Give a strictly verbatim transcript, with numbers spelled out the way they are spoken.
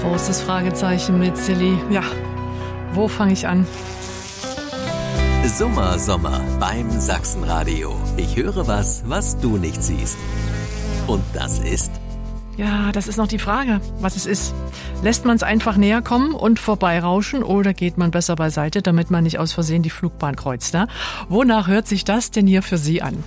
Großes Fragezeichen mit Silly. Ja, wo fange ich an? Summer Sommer beim Sachsenradio. Ich höre was, was du nicht siehst. Und das ist... Ja, das ist noch die Frage, was es ist. Lässt man es einfach näher kommen und vorbeirauschen oder geht man besser beiseite, damit man nicht aus Versehen die Flugbahn kreuzt? Ne? Wonach hört sich das denn hier für Sie an?